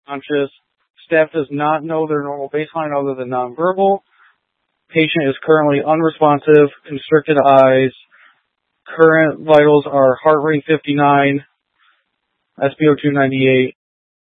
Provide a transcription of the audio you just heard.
conscious. Staff does not know their normal baseline other than nonverbal. Patient is currently unresponsive, constricted eyes. Current vitals are heart rate 59, SpO2 98,